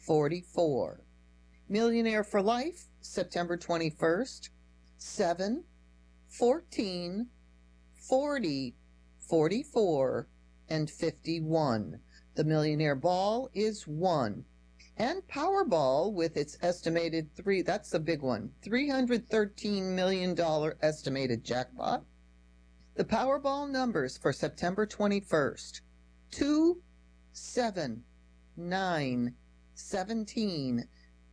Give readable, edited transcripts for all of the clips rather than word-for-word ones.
44. Millionaire for Life, September 21st, 7, 14, 40, 44, and 51. The Millionaire Ball is 1. And Powerball, with its estimated that's the big one, $313 million estimated jackpot. The Powerball numbers for September 21st, 2, 7, 9, 17,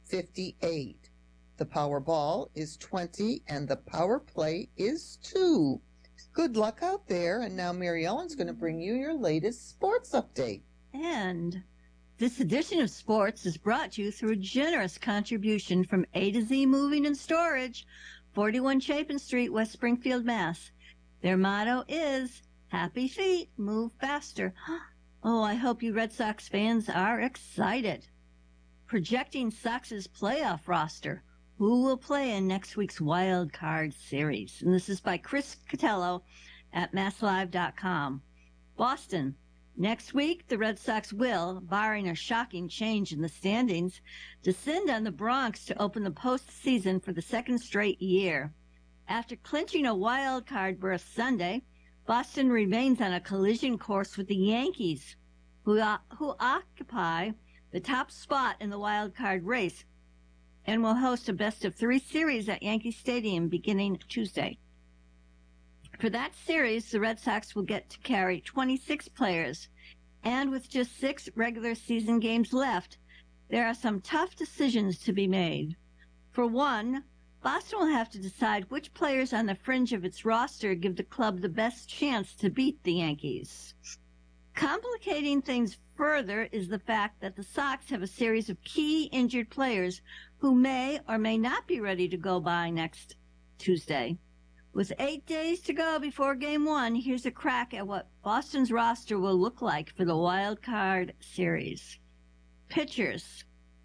58. The Powerball is 20 and the Power Play is 2. Good luck out there. And now Mary Ellen's going to bring you your latest sports update. And this edition of sports is brought to you through a generous contribution from A to Z Moving and Storage, 41 Chapin Street, West Springfield, Mass. Their motto is, happy feet, move faster. Oh, I hope you Red Sox fans are excited. Projecting Sox's playoff roster. Who will play in next week's Wild Card Series? And this is by Chris Catello at MassLive.com. Boston. Next week, the Red Sox will, barring a shocking change in the standings, descend on the Bronx to open the postseason for the second straight year. After clinching a wild card berth Sunday, Boston remains on a collision course with the Yankees, who occupy the top spot in the wild card race and will host a best-of-3 series at Yankee Stadium beginning Tuesday. For that series, the Red Sox will get to carry 26 players, and with just 6 regular season games left, there are some tough decisions to be made. For one, Boston will have to decide which players on the fringe of its roster give the club the best chance to beat the Yankees. Complicating things further is the fact that the Sox have a series of key injured players who may or may not be ready to go by next Tuesday. With 8 days to go before Game 1, here's a crack at what Boston's roster will look like for the Wild Card Series. Pitchers,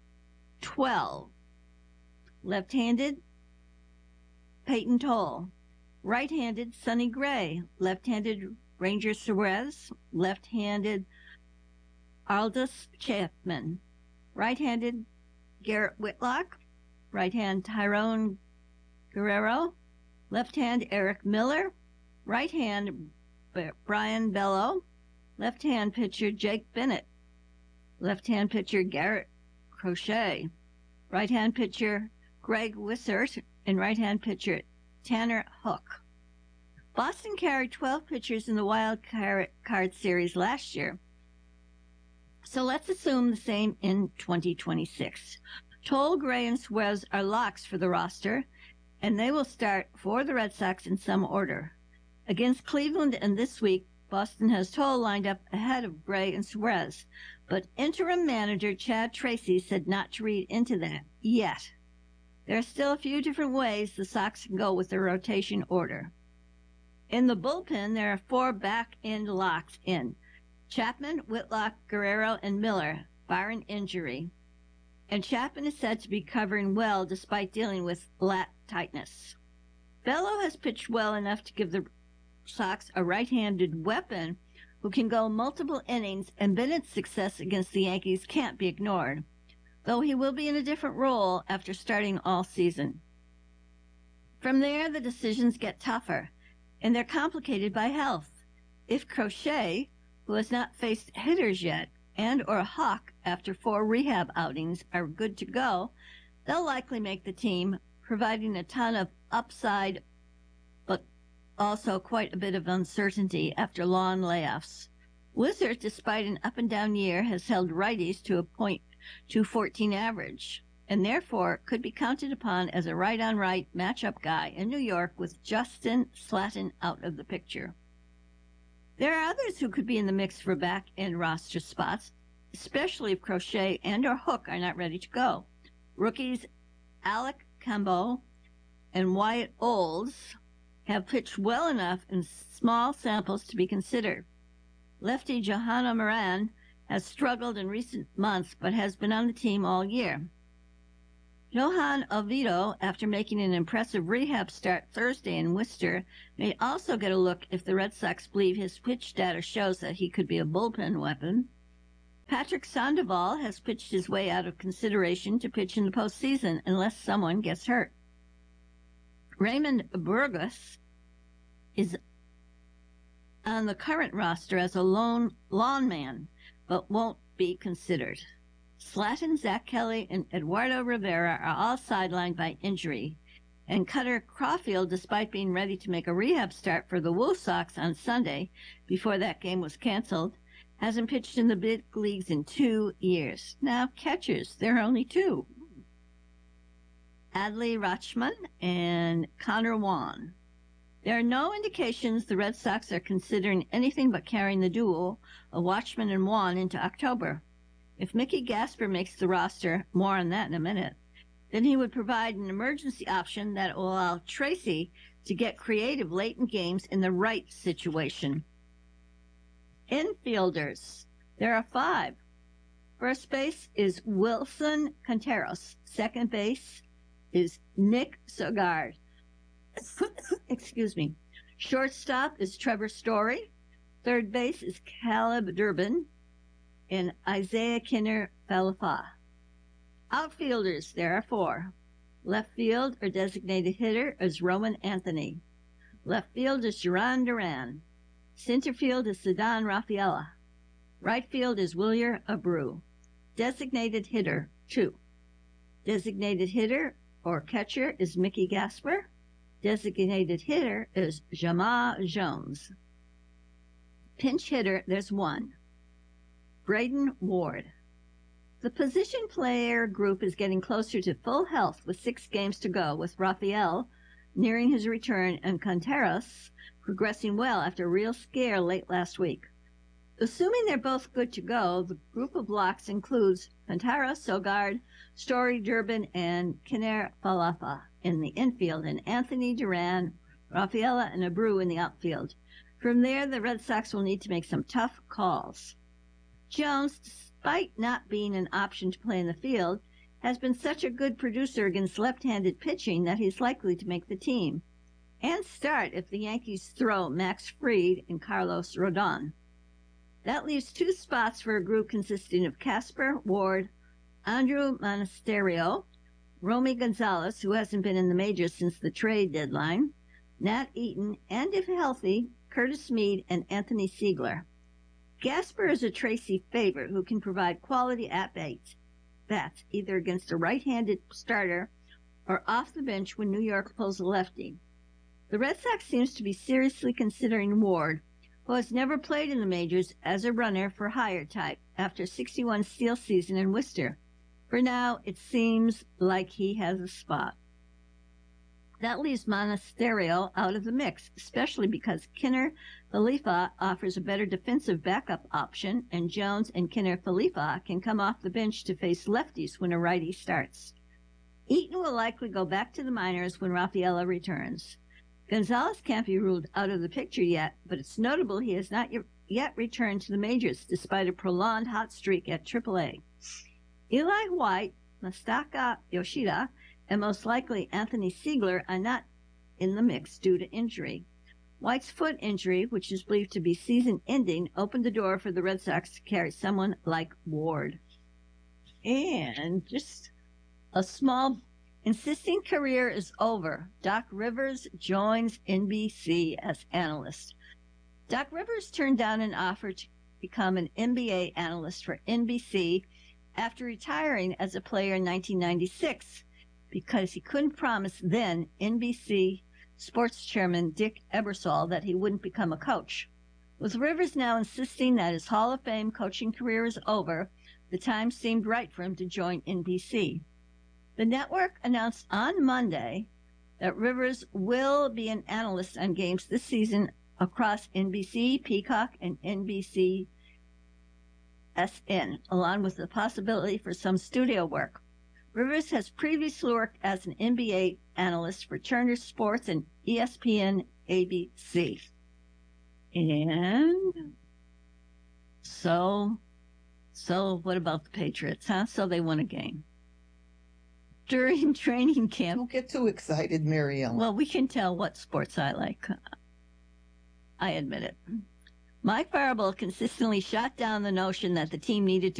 12. Left-handed, Peyton Toll. Right-handed, Sonny Gray. Left-handed, Ranger Suarez. Left-handed, Aldous Chapman. Right-handed, Garrett Whitlock. Right-hand, Tyrone Guerrero. Left-hand, Eric Miller. Right-hand, Brian Bello. Left-hand pitcher, Jake Bennett. Left-hand pitcher, Garrett Crochet. Right-hand pitcher, Greg Wissert. And right-hand pitcher, Tanner Hook. Boston carried 12 pitchers in the Wild Card Series last year, so let's assume the same in 2026. Toll, Gray, and Suarez are locks for the roster, and they will start for the Red Sox in some order. Against Cleveland and this week, Boston has Toll lined up ahead of Gray and Suarez, but interim manager Chad Tracy said not to read into that yet. There are still a few different ways the Sox can go with their rotation order. In the bullpen, there are 4 back-end locks in: Chapman, Whitlock, Guerrero, and Miller, barring injury. And Chapman is said to be covering well despite dealing with lat tightness. Bello has pitched well enough to give the Sox a right-handed weapon who can go multiple innings, and Bennett's success against the Yankees can't be ignored, though he will be in a different role after starting all season. From there, the decisions get tougher, and they're complicated by health. If Crochet, who has not faced hitters yet, and or Hawk after 4 rehab outings are good to go, they'll likely make the team, providing a ton of upside, but also quite a bit of uncertainty after long layoffs. Wissert, despite an up-and-down year, has held righties to a .214 average, and therefore could be counted upon as a right-on-right matchup guy in New York with Justin Slatton out of the picture. There are others who could be in the mix for back-end roster spots, especially if Crochet and or Hook are not ready to go. Rookies Alec Cambo and Wyatt Olds have pitched well enough in small samples to be considered. Lefty Johanna Moran has struggled in recent months but has been on the team all year. Johan Oviedo, after making an impressive rehab start Thursday in Worcester, may also get a look if the Red Sox believe his pitch data shows that he could be a bullpen weapon. Patrick Sandoval has pitched his way out of consideration to pitch in the postseason unless someone gets hurt. Raymond Burgos is on the current roster as a lone lawn man, but won't be considered. Slatton, Zach Kelly, and Eduardo Rivera are all sidelined by injury, and Cutter Crawfield, despite being ready to make a rehab start for the Wool Sox on Sunday before that game was canceled, hasn't pitched in the big leagues in 2 years. Now, catchers, there are only 2. Adley Rutschman and Connor Juan. There are no indications the Red Sox are considering anything but carrying the duo of Watchman and Juan into October. If Mickey Gasper makes the roster, more on that in a minute, then he would provide an emergency option that will allow Tracy to get creative late in games in the right situation. Infielders. There are 5. First base is Wilson Contreras. Second base is Nick Sogard. Excuse me. Shortstop is Trevor Story. Third base is Caleb Durbin. And Isaiah Kinner-Falefa. Outfielders, there are 4. Left field or designated hitter is Roman Anthony. Left field is Duran Duran. Center field is Ceddanne Rafaela. Right field is Wilyer Abreu. Designated hitter, 2. Designated hitter or catcher is Mickey Gasper. Designated hitter is Jamal Jones. Pinch hitter, there's 1. Braden Ward. The position player group is getting closer to full health with 6 games to go, with Rafael nearing his return and Contreras progressing well after a real scare late last week. Assuming they're both good to go, the group of locks includes Contreras, Sogard, Story, Durbin, and Kinner-Falefa in the infield, and Anthony, Duran, Rafaela, and Abreu in the outfield. From there, the Red Sox will need to make some tough calls. Jones, despite not being an option to play in the field, has been such a good producer against left-handed pitching that he's likely to make the team and start if the Yankees throw Max Fried and Carlos Rodon. That leaves 2 spots for a group consisting of Casper, Ward, Andrew Monasterio, Romy Gonzalez, who hasn't been in the majors since the trade deadline, Nat Eaton, and if healthy, Curtis Mead and Anthony Siegler. Gasper is a Tracy favorite who can provide quality at-bats, either against a right-handed starter or off the bench when New York pulls a lefty. The Red Sox seems to be seriously considering Ward, who has never played in the majors, as a runner-for-hire type after a 61 steal season in Worcester. For now, it seems like he has a spot. That leaves Monasterio out of the mix, especially because Kinner-Falefa offers a better defensive backup option, and Jones and Kinner-Falefa can come off the bench to face lefties when a righty starts. Eaton will likely go back to the minors when Rafaela returns. Gonzalez can't be ruled out of the picture yet, but it's notable he has not yet returned to the majors despite a prolonged hot streak at AAA. Eli White, Masataka Yoshida, and most likely Anthony Siegler are not in the mix due to injury. White's foot injury, which is believed to be season-ending, opened the door for the Red Sox to carry someone like Ward. And just a small insisting career is over. Doc Rivers joins NBC as analyst. Doc Rivers turned down an offer to become an NBA analyst for NBC after retiring as a player in 1996 because he couldn't promise then NBC sports chairman Dick Ebersol that he wouldn't become a coach. With Rivers now insisting that his Hall of Fame coaching career is over, the time seemed right for him to join NBC. The network announced on Monday that Rivers will be an analyst on games this season across NBC, Peacock, and NBC SN, along with the possibility for some studio work. Rivers has previously worked as an NBA analyst for Turner Sports and ESPN ABC. And so what about the Patriots, huh? So they won a game. During training camp... Don't get too excited, Mary Ellen. Well, we can tell what sports I like. I admit it. Mike Farrell consistently shot down the notion that the team needed to